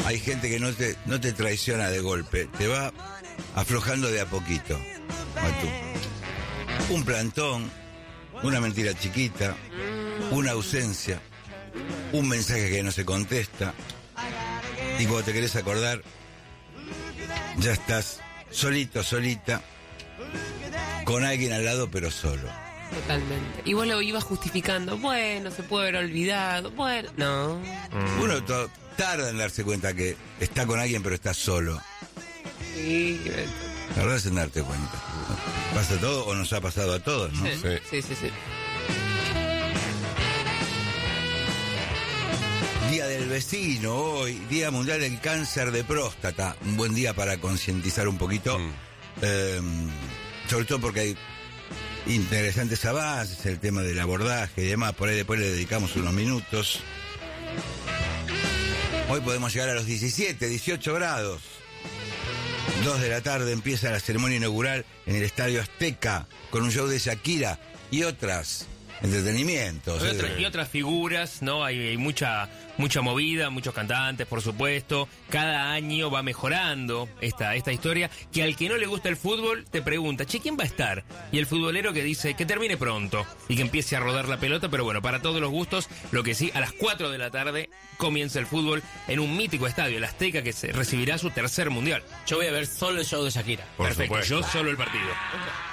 hay gente que no te traiciona de golpe, te va aflojando de a poquito. Matú. Un plantón, una mentira chiquita, una ausencia, un mensaje que no se contesta, y cuando te querés acordar, ya estás solito, solita, con alguien al lado pero solo. Totalmente. Y vos lo ibas justificando. Bueno, se puede haber olvidado. Bueno, no. Uno tarda en darse cuenta que está con alguien pero está solo. Sí, La verdad es en darte cuenta. ¿Pasa todo o nos ha pasado a todos, no? sí. Día del vecino hoy, Día Mundial del Cáncer de Próstata. Un buen día para concientizar un poquito. Sobre todo porque hay interesantes avances, el tema del abordaje y demás. Por ahí después le dedicamos unos minutos. Hoy podemos llegar a los 17, 18 grados. 2 de la tarde empieza la ceremonia inaugural en el Estadio Azteca con un show de Shakira y otras entretenimientos. Y otras figuras, ¿no? Hay mucha movida, muchos cantantes, por supuesto. Cada año va mejorando esta historia, que al que no le gusta el fútbol te pregunta, che, ¿quién va a estar? Y el futbolero que dice que termine pronto y que empiece a rodar la pelota, pero bueno, para todos los gustos, lo que sí, a las 4 de la tarde comienza el fútbol en un mítico estadio, el Azteca, que recibirá su tercer mundial. Yo voy a ver solo el show de Shakira. Perfecto, yo solo el partido.